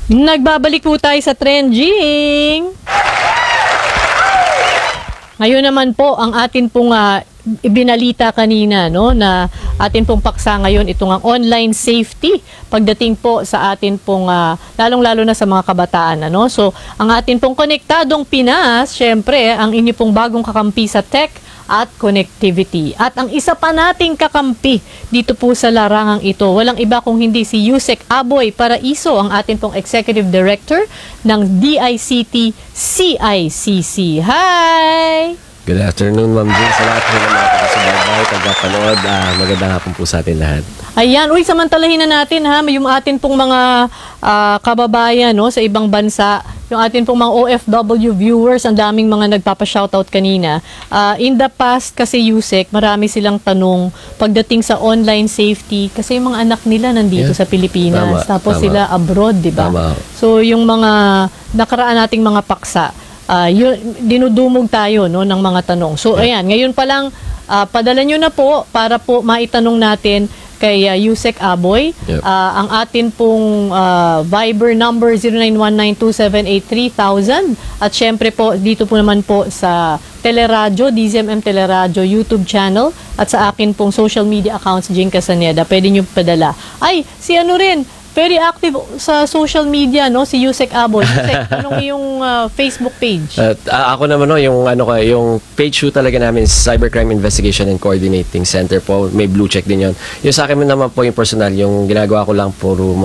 Nagbabalik po tayo sa trending. Ngayon naman po, ang atin pong ibinalita kanina, no, na atin pong paksa ngayon itong ang online safety pagdating po sa atin pong lalong-lalo na sa mga kabataan, ano. So, ang atin pong konektadong Pinas, syempre, ang inyo pong bagong kakampi sa tech at connectivity. At ang isa pa nating kakampi dito po sa larangang ito, walang iba kung hindi si Yusek Aboy Paraiso, ang atin pong Executive Director ng DICT CICC. Hi! Good afternoon, Ma'am Jing. Sa lahat po ng mga taga-subaybay, taga-panood, magandang hapon po sa atin lahat. Ayan, uy, samantalahin na natin ha, yung atin pong mga kababayan, no, sa ibang bansa, yung atin pong mga OFW viewers, ang daming mga nagpapa-shoutout kanina. In the past kasi, Yusek, marami silang tanong pagdating sa online safety kasi yung mga anak nila nandito sa Pilipinas, tapos sila abroad, di ba? So yung mga nakaraan nating mga paksa, dinudumog tayo, no, ng mga tanong. So ayan, ngayon pa lang padala nyo na po para po maitanong natin kay Yusek Aboy. Ang atin pong Viber number 09192783,000 at syempre po dito po naman po sa Teleradyo, DZMM Teleradyo YouTube channel at sa akin pong social media accounts, Jing Casaneda. Pwede nyo padala. Ay, si ano rin, very active sa social media, no, si Yusek Aboy. Yusek, anong iyong Facebook page? Ako naman, no, yung page shoot talaga namin, Cybercrime Investigation and Coordinating Center po. May blue check din yon. Yung sa akin naman po yung personal, yung ginagawa ko lang puro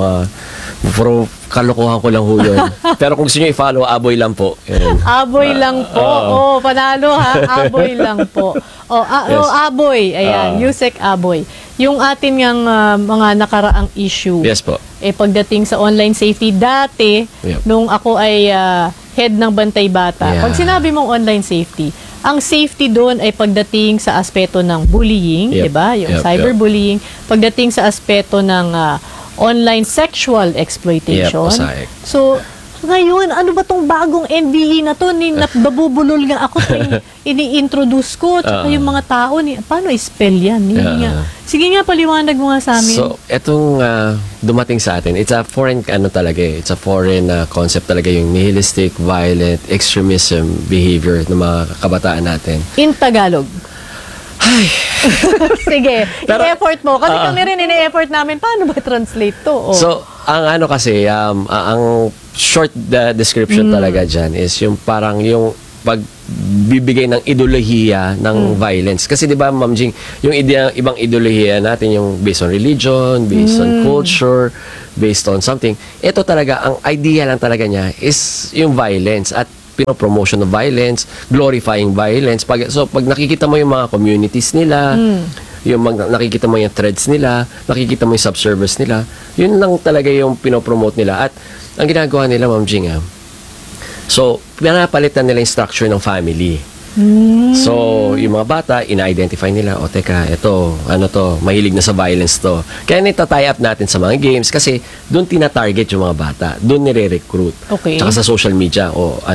kalokohan ko lang ho yun. Pero kung gusto nyo i-follow, Aboy lang po. Aboy lang po. Panalo ha. Aboy lang po. Yes. Aboy. Ayan, Yusek Aboy. Yung atin ngang mga nakaraang issue. Yes po. Pagdating sa online safety, dati, nung ako ay head ng Bantay Bata, pag sinabi mong online safety, ang safety doon ay pagdating sa aspeto ng bullying, di ba? Yung cyberbullying. Pagdating sa aspeto ng online sexual exploitation. So, ngayon, ano ba tong bagong NBE na to? Nabubulol nga ako sa ini-introduce ko. Tsaka yung mga tao, paano i-spell yan? Sige nga, paliwanag mo nga sa amin. So, etong dumating sa atin, it's a foreign, it's a foreign concept talaga, yung nihilistic, violent, extremism behavior ng mga kabataan natin. In Tagalog. Ay. Sige, i-effort mo. Kasi kami rin ini-effort namin, paano ba translate to? So, ang ang short description talaga dyan is yung parang yung pagbibigay ng ideolohiya ng violence. Kasi di ba, Ma'am Jing, yung ibang ideolohiya natin, yung based on religion, based on culture, based on something, ito talaga, ang idea lang talaga niya is yung violence at promotion of violence, glorifying violence. Pag nakikita mo yung mga communities nila, nakikita mo yung threads nila, nakikita mo yung subservers nila, yun lang talaga yung pinopromote nila. At ang ginagawa nila, Ma'am Jing, so, pinapalitan nila yung structure ng family. So, yung mga bata, ina-identify nila, teka, ito, mahilig na sa violence to. Kaya nita-tie up natin sa mga games kasi doon tina-target yung mga bata. Doon nire-recruit. Okay. Tsaka sa social media,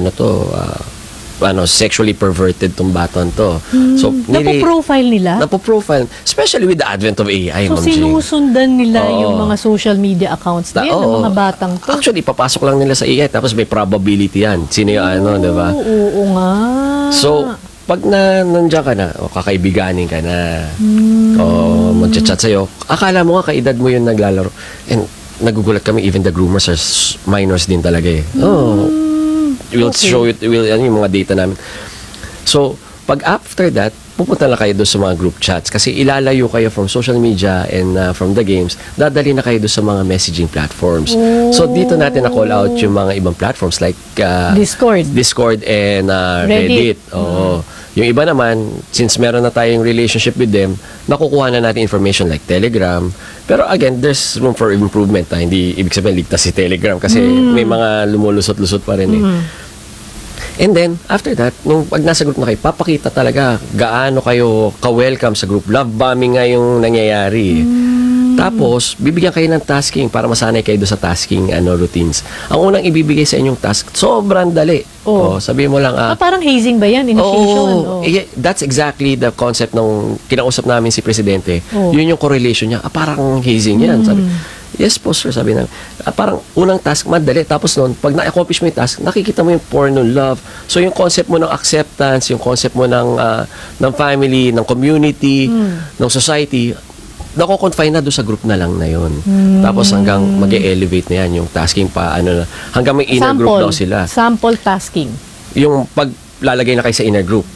sexually perverted tong baton to. So, napoprofile nila? Napoprofile. Especially with the advent of AI, So, Ma'am Jing. sinusundan nila yung mga social media accounts din ng mga batang to? Actually, papasok lang nila sa AI tapos may probability yan. Sino yung diba? Oo nga. So, pag nandiyan ka na, kakaibiganin ka na, magchat-chat sa'yo, akala mo nga kaedad mo yung naglalaro. And nagugulat kami, even the groomers are minors din talaga eh. We'll show it, yung mga data namin. So, pag after that, pupunta na kayo doon sa mga group chats kasi ilalayo kayo from social media and from the games, dadali na kayo doon sa mga messaging platforms. So, dito natin na-call out yung mga ibang platforms like Discord and Reddit. Yung iba naman, since meron na tayong relationship with them, nakukuha na natin information like Telegram. Pero again, there's room for improvement. Hindi ibig sabihin ligtas si Telegram kasi may mga lumulusot-lusot pa rin And then, after that, pag nasa group na kayo, papakita talaga gaano kayo ka-welcome sa group. Love bombing nga yung nangyayari. Tapos, bibigyan kayo ng tasking para masanay kayo doon sa tasking routines. Ang unang ibibigay sa inyong task, sobrang dali. Sabihin mo lang, parang hazing ba yan? Initiation? That's exactly the concept nung kinausap namin si Presidente. Yun yung correlation niya. Parang hazing yan. Sabi, Yes po, sir, sabi na. Parang unang task, madali. Tapos noon, pag na-accomplish mo yung task, nakikita mo yung porn ng love. So, yung concept mo ng acceptance, yung concept mo ng family, ng community, ng society, nako-confine na doon sa group na lang na yun. Tapos hanggang mag-elevate na yan, yung tasking pa, hanggang may inner group daw sila. Sample tasking. Yung paglalagay na kayo sa inner group.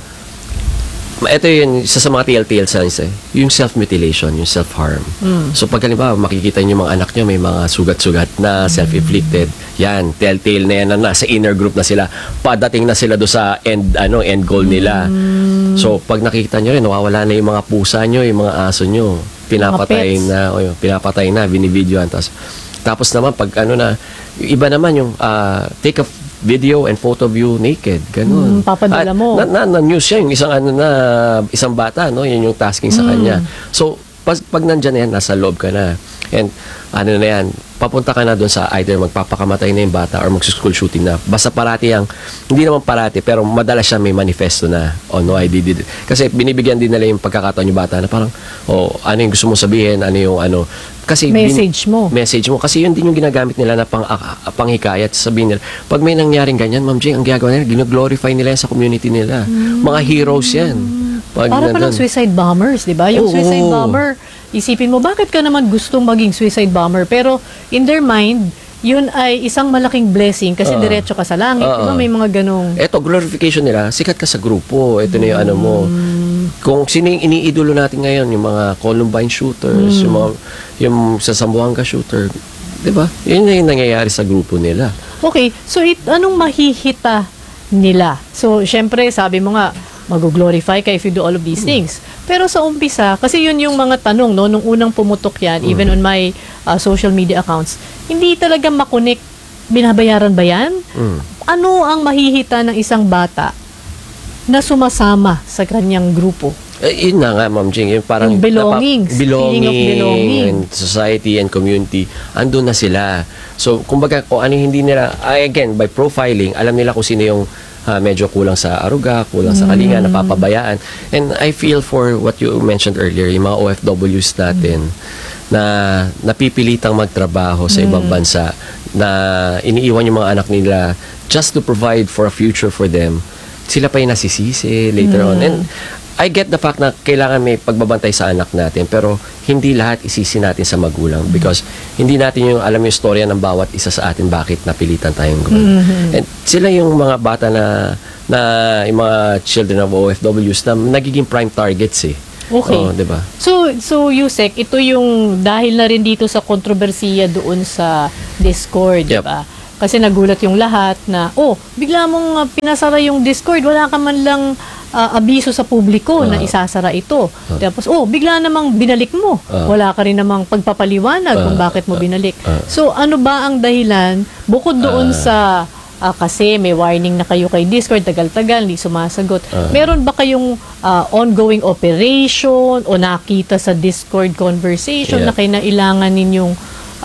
Ito yun, isa sa mga telltale signs yung self-mutilation, yung self-harm. So pag halimbawa, makikita nyo yung mga anak nyo, may mga sugat-sugat na self-inflicted. Yan, telltale na yan na nasa inner group na sila. Padating na sila do sa end goal nila. So pag nakikita nyo rin, nawawala na yung mga pusa nyo, yung mga aso nyo. Pinapatay na, binibidyoan. Tapos naman, pag yung iba naman yung take a video and photo of you naked, ganun. Papadala mo. Na-news siya, yung isang bata, no? Yun yung tasking sa kanya. So, pag nandyan na yan, nasa loob ka na. And, na yan, papunta ka na doon sa either magpapakamatay na yung bata or mag-school shooting na. Basta parati hindi naman parati, pero madalas siya may manifesto na, oh no, I did it. Kasi binibigyan din nila yung pagkakataon yung bata na parang, ano yung gusto mo sabihin, kasi message mo. Kasi yun din yung ginagamit nila na panghikayat. Sabihin nila, pag may nangyaring ganyan, Ma'am Jing, ang ginagawa nila, gino-glorify nila yan sa community nila. Mga heroes yan. Para palang suicide bombers, di ba? Yung suicide bomber, isipin mo, bakit ka naman gustong maging suicide bomber? Pero in their mind, yun ay isang malaking blessing kasi diretso ka sa langit. Di ba? May mga ganong... Eto, glorification nila, sikat ka sa grupo. Ito na yung mo. Kung sino yung iniidolo natin ngayon, yung mga Columbine shooters, yung sa Zamboanga shooter, di ba? Yun na yung nangyayari sa grupo nila. Okay, so anong mahihita nila? So, syempre, sabi mo nga, mag-glorify ka if you do all of these things. Pero sa umpisa, kasi yun yung mga tanong, no, nung unang pumutok yan, even on my social media accounts, hindi talaga makonek, binabayaran ba yan? Ano ang mahihita ng isang bata na sumasama sa kanyang grupo? Yun na nga, Ma'am Jing, yung parang Yung belonging and society and community, andun na sila. So, kumbaga, kung ano hindi nila, again, by profiling, alam nila kung sino yung medyo kulang sa aruga, kulang sa kalinga, napapabayaan. And I feel for what you mentioned earlier, yung mga OFWs natin, na napipilitang magtrabaho sa ibang bansa, na iniiwan yung mga anak nila just to provide for a future for them. Sila pa yung nasisisi later on. And I get the fact na kailangan may pagbabantay sa anak natin, pero hindi lahat isisi natin sa magulang because hindi natin yung alam yung storya ng bawat isa sa atin bakit napilitan tayong gawin. And sila yung mga bata na yung mga children of OFWs na nagiging prime targets eh. Okay. Diba? So Yusek, ito yung dahil na rin dito sa kontrobersiya doon sa Discord, Yep. diba? Kasi nagulat yung lahat na, bigla mong pinasara yung Discord, wala ka man lang abiso sa publiko na isasara ito. Tapos, bigla namang binalik mo. Wala ka rin namang pagpapaliwanag kung bakit mo binalik. So, ano ba ang dahilan? Bukod doon sa, kasi may warning na kayo kay Discord, tagal-tagal, hindi sumasagot. Meron ba kayong ongoing operation o nakita sa Discord conversation na kailangan ninyong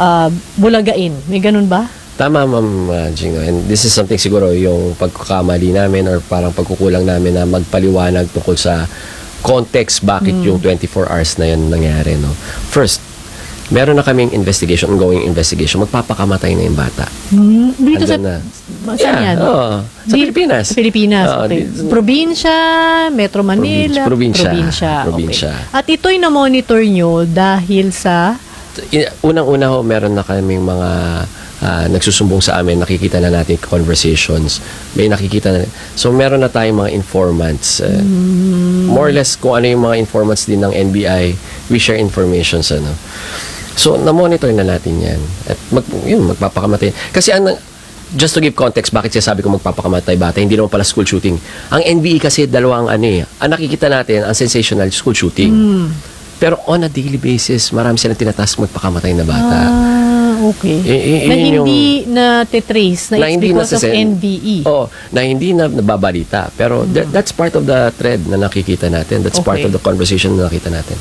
bulagain? May ganun ba? Tama, Ma'am Jing. And this is something siguro yung pagkakamali namin or parang pagkukulang namin na magpaliwanag tungkol sa context bakit yung 24 hours na yun nangyari. No? First, meron na kaming ongoing investigation. Magpapakamatay na yung bata. Dito sa... Saan yan? Sa Pilipinas. Sa Pilipinas, okay. Probinsya, Metro Manila. Probinsya. Okay. At ito'y na-monitor nyo dahil sa... Unang-una meron na kaming mga nagsusumbong sa amin, nakikita na natin conversations, may nakikita na. So meron na tayong mga informants. More or less kung ano yung mga informants din ng NBI, we share informations. So na-monitor na natin yan. At magpapakamatay. Kasi just to give context, bakit sabi ko magpapakamatay bata, hindi naman pala school shooting. Ang NBI kasi dalawang ang nakikita natin, ang sensational school shooting. Pero on a daily basis, marami silang tinatask magpakamatay na bata. Okay. Na hindi na tetrace, na it's because of NBE. Na hindi na nababalita. Pero that's part of the thread na nakikita natin. That's part of the conversation na nakita natin.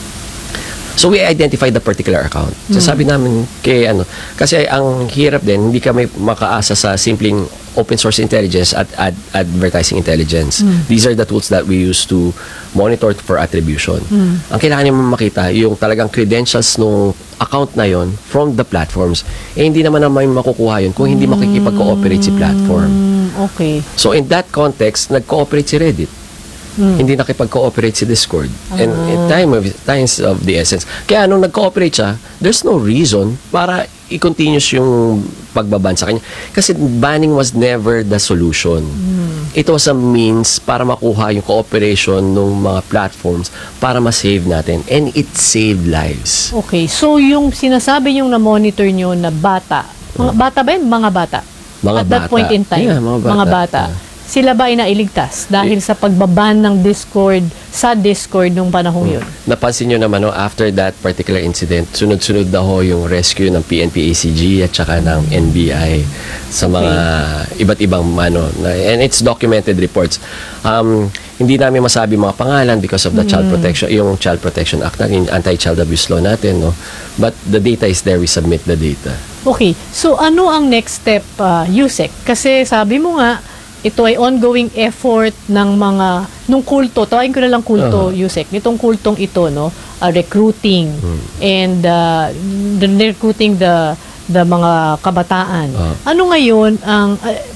So we identified the particular account. So sabi namin kasi ang hirap din, hindi kami makaasa sa simpleng open source intelligence at advertising intelligence. These are the tools that we use to monitor for attribution. Ang kailangan niyo makita, yung talagang credentials nung account na yon from the platforms, hindi naman makukuha yun kung hindi makikipag-cooperate si platform. Okay. So in that context, nag-cooperate si Reddit. Hindi nakipag-cooperate si Discord. And times of the essence. Kaya nung nag-cooperate siya, there's no reason para i-continuous yung pagbaban sa kanya. Kasi banning was never the solution. It was a means para makuha yung cooperation ng mga platforms para ma-save natin. And it saved lives. Okay. So, yung sinasabi yung na-monitor nyo na bata, mga bata ba yun? Mga bata? Mga At that bata. point in time, Yeah, mga bata. Sila ba ay nailigtas dahil sa pagbaban ng Discord, sa Discord nung panahong yun? Napansin nyo naman, no, after that particular incident, sunod-sunod na ho yung rescue ng PNP-ACG at saka ng NBI sa mga iba't ibang and it's documented reports. Hindi namin masabi mga pangalan because of the Child Protection Act natin, Anti-Child Abuse Law natin, no? But the data is there, we submit the data. Okay. So, ano ang next step, Yusek? Kasi sabi mo nga, ito ay ongoing effort ng nung kulto, tawagin ko na lang kulto, Yusek, nitong kultong ito, no, recruiting and recruiting the mga kabataan. Ano ngayon ang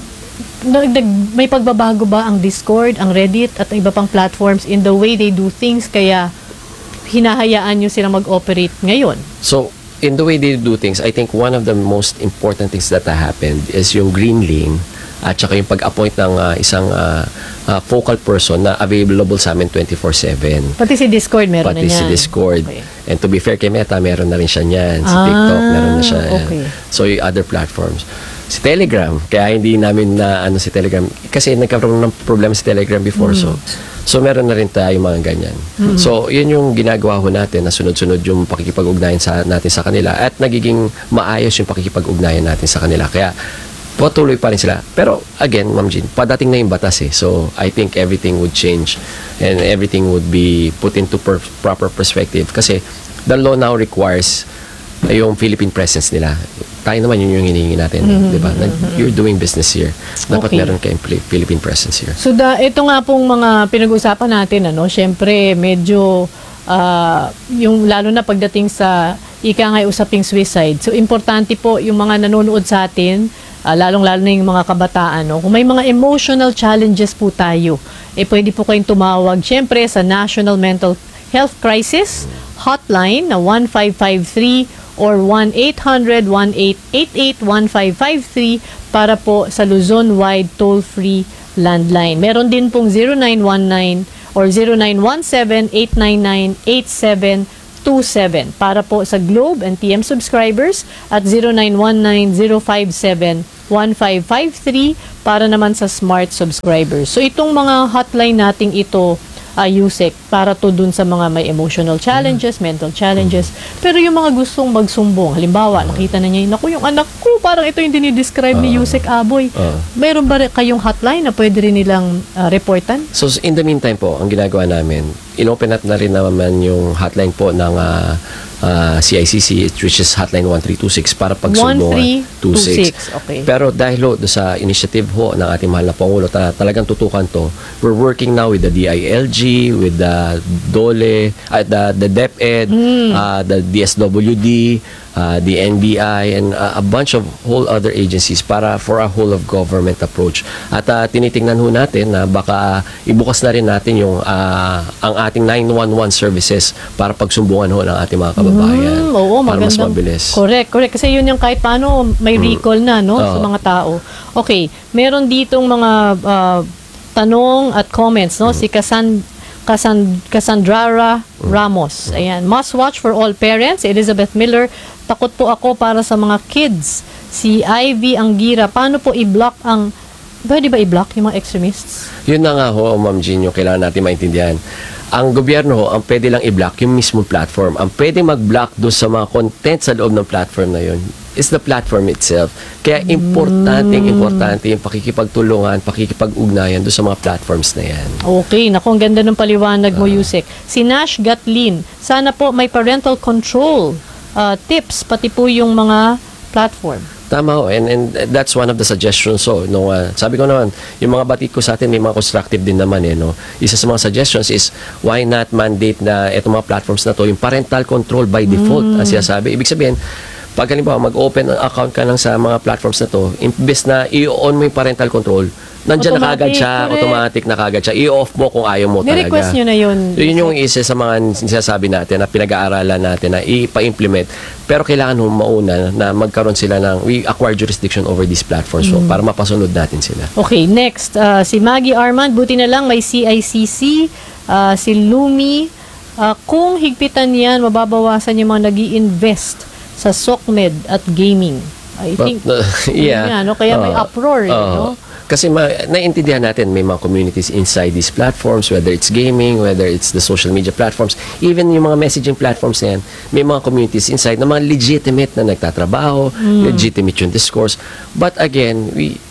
may pagbabago ba ang Discord, ang Reddit at ang iba pang platforms in the way they do things, kaya hinahayaan nyo silang mag-operate ngayon? So, in the way they do things, I think one of the most important things that happened is yung green lane at saka yung pag-appoint ng isang focal person na available sa amin 24/7. Pati si Discord meron na Pati niyan. si Discord. Okay. And to be fair kay Meta, meron na rin siya niyan. Si TikTok, meron na siya. Okay. So, yung other platforms. Si Telegram, kaya hindi namin na si Telegram. Kasi nagkaroon ng problema si Telegram before. So meron na rin tayo mga ganyan. So, yun yung ginagawa ho natin na sunod-sunod yung pakikipag-ugnayan natin sa kanila at nagiging maayos yung pakikipag-ugnayan natin sa kanila. Kaya, patuloy pa rin sila. Pero, again, Ma'am Jean, padating na yung batas eh. So, I think everything would change and everything would be put into proper perspective. Kasi, the law now requires yung Philippine presence nila. Tayo naman yun yung hinihingi natin. Di ba? You're doing business here. Dapat Okay. meron kayong Philippine presence here. So, ito nga pong mga pinag-usapan natin, syempre, medyo, yung lalo na pagdating sa ika nga usaping suicide. So, importante po yung mga nanonood sa atin, lalong-lalo na yung mga kabataan. Kung may mga emotional challenges po tayo, pwede po kayong tumawag, syempre, sa National Mental Health Crisis Hotline na 1553 or 1-800-1888-1553 para po sa Luzon-wide toll-free landline. Meron din pong 0919 or 0917-899-8727 para po sa Globe and TM subscribers at 0919-057-1553 para naman sa Smart subscribers. So itong mga hotline nating ito, Yusek, para to dun sa mga may emotional challenges, mental challenges. Pero yung mga gustong magsumbong, halimbawa, nakita na niya, naku, yung anak ko, parang ito yung dinidescribe ni Yusek Aboy. Meron ba kayong hotline na pwede rin nilang reportan? So, in the meantime po, ang ginagawa namin, inopen up na rin naman yung hotline po ng CICC, which is hotline 1326 para pagsumbungan. 1326, okay. Pero dahil ho, sa initiative ho ng ating mahal na Pangulo, talagang tutukan to. We're working now with the DILG, with the DOLE, the DepEd, the DSWD, the NBI, and a bunch of whole other agencies for a whole of government approach. At tinitingnan ho natin na baka ibukas na rin natin yung ang ating 911 services para pagsumbungan ho ng ating mga kababayan. Oo, para mas magandang- mabilis. Correct. Kasi yun yung kahit paano may recall na sa mga tao. Okay, meron ditong mga tanong at comments, si Cassandra Ramos. Ayan, must watch for all parents. Elizabeth Miller, takot po ako para sa mga kids. Si Ivy Anggira, paano po i-block pwede ba i-block yung mga extremists? Yun na nga ho, Ma'am Jean, yung kailangan natin maintindihan. Ang gobyerno ho, ang pwede lang i-block yung mismong platform. Ang pwede mag-block doon sa mga content sa loob ng platform na yun is the platform itself. Kaya importante yung pakikipagtulungan, pakikipag-ugnayan doon sa mga platforms na yan. Okay, naku, ang ganda ng paliwanag mo, Yusek. Si Nash Gatlin, sana po may parental control tips, pati po yung mga platform. Tama ho. And that's one of the suggestions. So, no, sabi ko naman, yung mga batik ko sa atin, may mga constructive din naman. No? Isa sa mga suggestions is, why not mandate na itong mga platforms na to, yung parental control by default, ang sinasabi. Ibig sabihin, pag halimbawa, mag-open ang account ka lang sa mga platforms na to, imbes na i-on mo yung parental control, nandiyan na kagad Automatic, siya, correct. automatic na kagad siya. I-off mo kung ayaw mo talaga. Ni-request nyo na yun. Yun yung isa sa mga sinasabi natin na pinag-aaralan natin na ipa-implement. Pero kailangan mauna na magkaroon sila ng, we acquire jurisdiction over these platforms so, para mapasunod natin sila. Okay, next. Si Maggie Armand, buti na lang may CICC, si Lumi. Kung higpitan yan, mababawasan yung mga nag-i-invest sa SOCMED at gaming. I think, yeah. yun nga, no? Kaya may uproar. No? Kasi naiintindihan natin, may mga communities inside these platforms, whether it's gaming, whether it's the social media platforms, even yung mga messaging platforms na yan, may mga communities inside na mga legitimate na nagtatrabaho, legitimate yung discourse. But again,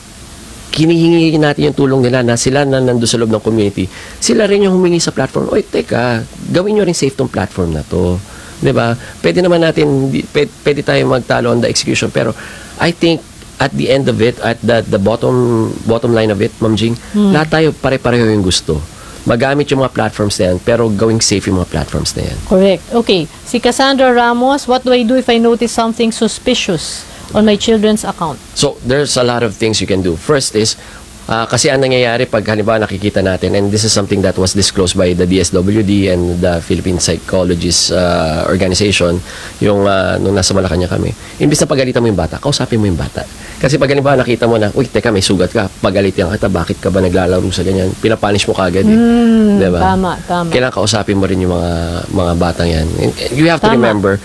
kinihingi natin yung tulong nila na sila na nandun sa loob ng community, sila rin yung humingi sa platform, oy, teka, gawin nyo rin safe tong platform na to. 'Di ba? Pwede naman natin, pwede tayo magtalo on the execution, pero I think at the end of it, at the bottom line of it, Ma'am Jing, lahat tayo pare-pareho yung gusto. Magamit yung mga platforms na yan, pero gawing safe yung mga platforms na yan. Correct. Okay. Si Cassandra Ramos, what do I do if I notice something suspicious on my children's account? So, there's a lot of things you can do. First is, kasi ang nangyayari pag halimbawa nakikita natin, and this is something that was disclosed by the DSWD and the Philippine Psychologists Organization, yung nung nasa Malacanang kami, imbis na pagalitan mo yung bata, kausapin mo yung bata. Kasi pag halimbawa nakita mo na, uy, teka, may sugat ka, pagalitan kita, bakit ka ba naglalaro sa ganyan? Pinapanish mo kagad eh. Diba? Tama. Kailangan kausapin mo rin yung mga batang yan. And you have to Tama. remember,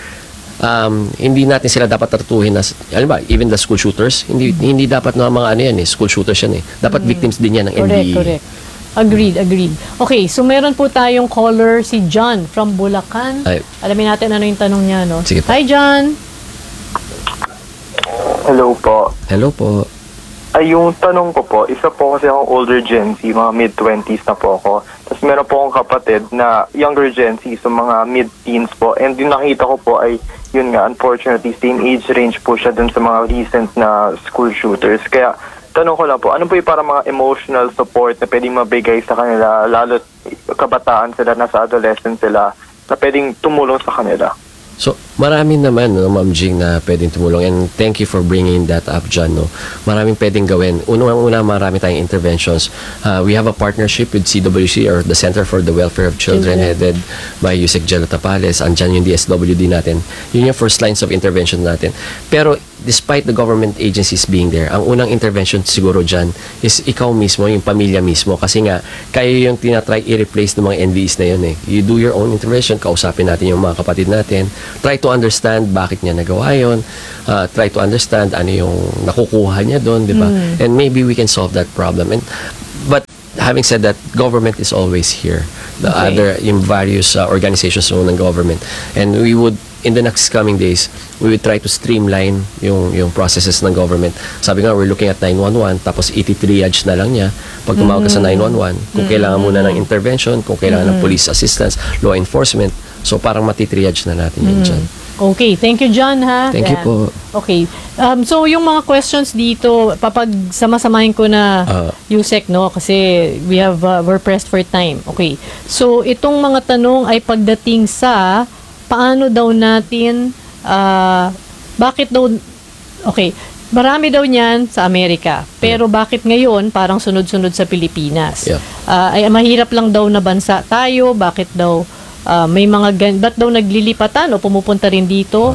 hindi natin sila dapat tratuhin na, alam ba, even the school shooters, hindi dapat na mga ano yan eh, school shooters yan eh. Dapat victims din yan ng NDE. Correct. Agreed. Okay, so meron po tayong caller, si John from Bulacan. Ay. Alamin natin ano yung tanong niya, no? Sige po. Hi, John! Hello po. Hello po. Ay, yung tanong ko po, isa po kasi akong older Gen Z, mga mid-20s na po ako. Tapos meron po akong kapatid na younger Gen Z, so mga mid-teens po. And yung nakita ko po ay, yun nga, unfortunately, same age range po siya dun sa mga recent na school shooters. Kaya, tanong ko lang po, ano po yung para mga emotional support na pwedeng mabigay sa kanila, lalo kabataan sila, nasa adolescent sila, na pwedeng tumulong sa kanila? So, marami naman, no, Ma'am Jing, na pwedeng tumulong. And thank you for bringing that up, John. No? Maraming pwedeng gawin. Unang-una, marami tayong interventions. We have a partnership with CWC, or the Center for the Welfare of Children, headed by Yusek Jello Tapales. Andyan yung DSWD natin. Yun yung first lines of intervention natin. Pero, despite the government agencies being there, ang unang intervention siguro dyan is ikaw mismo, yung pamilya mismo. Kasi nga, kayo yung tinatry i-replace ng mga NVEs na yun eh. You do your own intervention, kausapin natin yung mga kapatid natin. Try to understand bakit niya nagawa yun. Try to understand ano yung nakukuha niya doon, di ba? And maybe we can solve that problem. But having said that, government is always here. The other, yung various organizations ng government. And we would, in the next coming days, we will try to streamline yung processes ng government. Sabi nga, we're looking at 911, tapos triage na lang niya. Pag tumawag ka sa 911, kung kailangan muna ng intervention, kung kailangan ng police assistance, law enforcement, so parang matitriage na natin yun dyan. Okay, thank you, John, ha? Thank you Yan. po. Okay. So, yung mga questions dito, sama-samahin ko na Yusek, no? Kasi we're pressed for time. Okay. So, itong mga tanong ay pagdating sa paano daw natin, bakit daw, okay, marami daw niyan sa Amerika. Pero bakit ngayon parang sunod-sunod sa Pilipinas? Yeah. Ay mahirap lang daw na bansa tayo, bakit daw may mga ba't daw naglilipatan o pumupunta rin dito?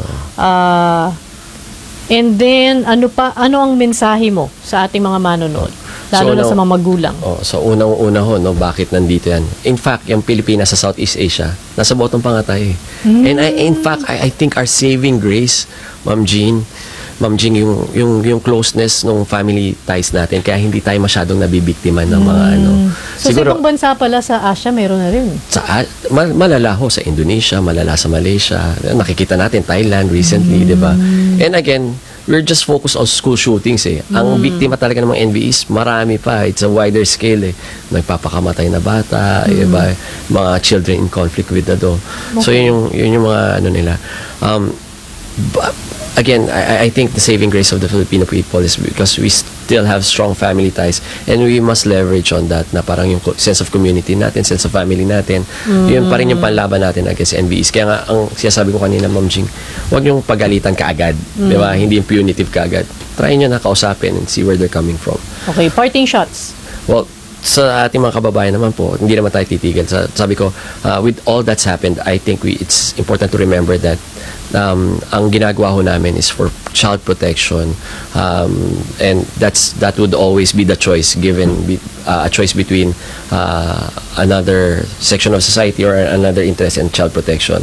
And then ano ang mensahe mo sa ating mga manonood? Lalo na sa mga magulang. So unang-una ho, no, bakit nandito yan? In fact, yung Pilipinas sa Southeast Asia, nasa bottom pa nga tayo eh. And in fact, I think our saving grace, Ma'am Jing, yung closeness ng family ties natin, kaya hindi tayo masyadong nabibiktima ng mga ano. So sa ibang bansa pala sa Asia, meron na rin. Malala ho sa Indonesia, malala sa Malaysia. Nakikita natin Thailand recently, di ba? And again, we're just focused on school shootings eh. Ang biktima talaga ng mga NVEs, marami pa. It's a wider scale eh. Nagpapakamatay na bata, iba, mga children in conflict with the law. So yun yung mga ano nila. again, I think the saving grace of the Filipino people is because we still have strong family ties, and we must leverage on that, na parang yung sense of community natin, sense of family natin, yun pa rin yung panlaban natin against NBEs. Kaya nga, ang sinasabi ko kanina, Ma'am Jing, huwag yung pagalitan kaagad, di ba? Hindi yung punitive kaagad. Try nyo na kausapin and see where they're coming from. Okay, parting shots. Well, sa ating mga kababayan naman po, hindi naman tayo titigil. Sabi ko, with all that's happened, I think it's important to remember that ang ginagawa ho namin is for child protection, and that would always be the choice, given a choice between another section of society or another interest in child protection.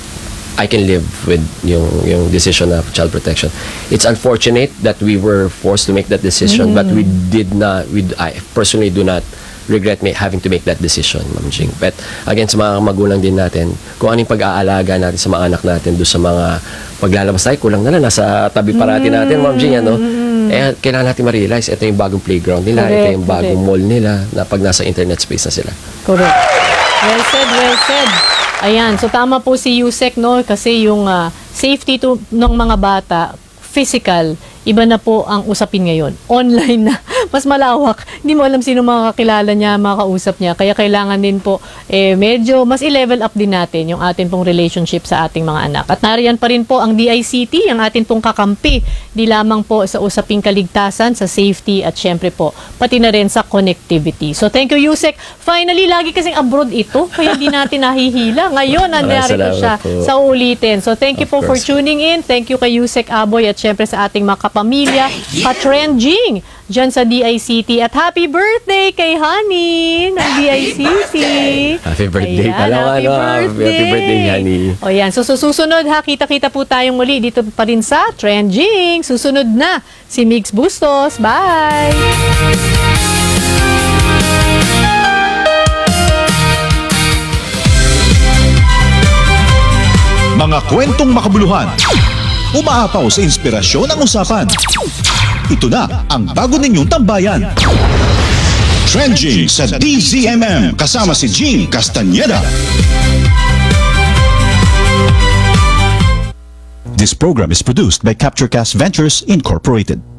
I can live with yung decision of child protection. It's unfortunate that we were forced to make that decision, but we did not. I personally do not regret having to make that decision, Ma'am Jing. But again, sa mga magulang din natin, kung anong pag-aalaga natin sa mga anak natin, doon sa mga paglalabas tayo, kulang na nasa tabi parati natin, Ma'am Jing, ano? Eh, kailangan natin ma-realize, ito yung bagong playground nila, Correct, ito yung bagong mall nila, na pag nasa internet space na sila. Correct. Well said, well said. Ayan, so tama po si Yusek, no? Kasi yung safety ng mga bata, physical, iba na po ang usapin ngayon. Online na. Mas malawak. Hindi mo alam sino makakilala niya, makakausap niya. Kaya kailangan din po, medyo mas i-level up din natin yung atin pong relationship sa ating mga anak. At nariyan pa rin po ang DICT, ang atin pong kakampi. Di lamang po sa usaping kaligtasan, sa safety, at syempre po, pati na rin sa connectivity. So thank you, Yusek. Finally, lagi kasing abroad ito, kaya hindi natin nahihila. Ngayon, narito siya sa ulitin. So thank you Of po for course. tuning in. Thank you kay Yusek Aboy at syempre sa ating mga kapamilya, ka-trending dyan sa DICT. At happy birthday kay Honey ng DICT. Happy birthday Ayan, pala, happy ano? birthday. Happy birthday, Honey. O yan, so susunod ha, kita-kita po tayong muli dito pa rin sa Trending. Susunod na si Mix Bustos. Bye! Mga kwentong makabuluhan, umaapaw sa inspirasyon ang usapan. Ito na ang bago ninyong tambayan. Trending sa DZMM kasama si Jean Castañeda. This program is produced by Capturecast Ventures Incorporated.